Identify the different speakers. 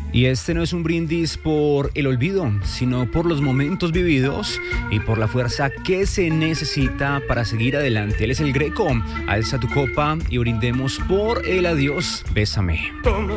Speaker 1: Y este no es un brindis por el olvido, sino por los momentos vividos y por la fuerza que se necesita para seguir adelante. Él es el Greco. Alza tu copa y brindemos por el adiós. Bésame.
Speaker 2: Toma